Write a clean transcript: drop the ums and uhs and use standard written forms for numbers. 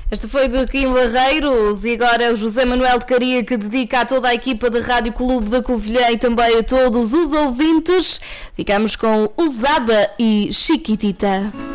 Esta foi de Kim Barreiros e agora é o José Manuel de Caria que dedica a toda a equipa da Rádio Clube da Covilhã e também a todos os ouvintes. Ficamos com Usaba e Chiquitita.